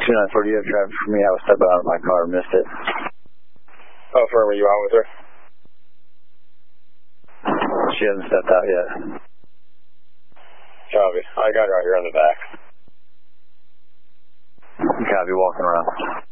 294, do you have traffic for me? I was stepping out of my car and missed it. Oh, firm, are you out with her? She hasn't stepped out yet. Copy. I got her out here on the back. Copy, walking around.